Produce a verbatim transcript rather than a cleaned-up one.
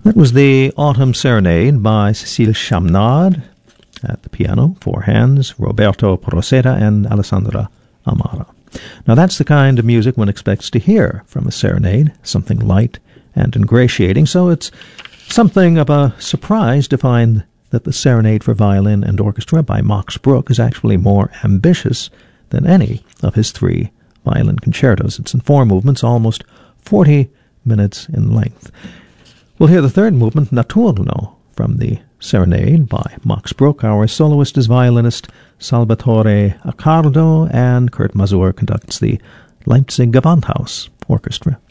That was the Autumn Serenade by Cécile Chamnard at the piano, four hands, Roberto Proceda and Alessandra Amara. Now that's the kind of music one expects to hear from a serenade, something light and ingratiating, so it's something of a surprise to find that the Serenade for Violin and Orchestra by Max Bruch is actually more ambitious than any of his three violin concertos. It's in four movements, almost forty minutes in length. We'll hear the third movement, Notturno, from the Serenade by Max Bruch. Our soloist is violinist Salvatore Accardo, and Kurt Masur conducts the Leipzig Gewandhaus Orchestra.